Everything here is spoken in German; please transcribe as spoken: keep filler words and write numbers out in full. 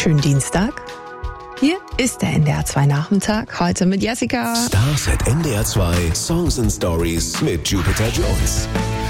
Schönen Dienstag. Hier ist der N D R zwei Nachmittag, heute mit Jessica. Stars at N D R zwei Songs and Stories mit Jupiter Jones.